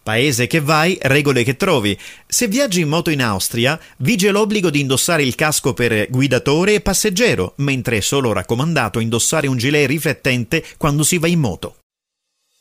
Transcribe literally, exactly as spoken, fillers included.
Paese che vai, regole che trovi. Se viaggi in moto in Austria, vige l'obbligo di indossare il casco per guidatore e passeggero, mentre è solo raccomandato indossare un gilet riflettente quando si va in moto.